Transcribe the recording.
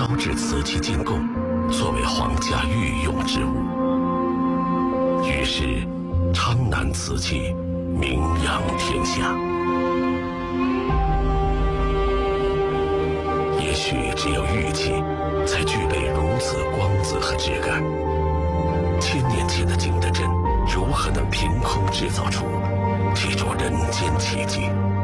烧制瓷器进贡，作为皇家御用之物。于是，昌南瓷器名扬天下。也许只有玉器才具备如此光泽和质感。1000年前的景德镇如何能凭空制造出这种人间奇迹？